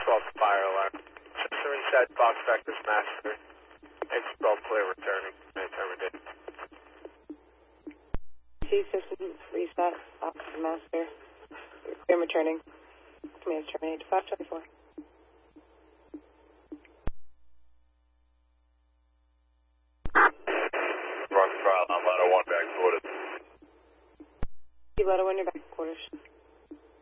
12 fire alarm. System reset, Fox Vector's master. It's 12 clear returning. Terminated. System reset, Fox master. Clear returning. Command terminated. 524. Run trial on ladder 1 back quarters. Ladder 1, your back quarters.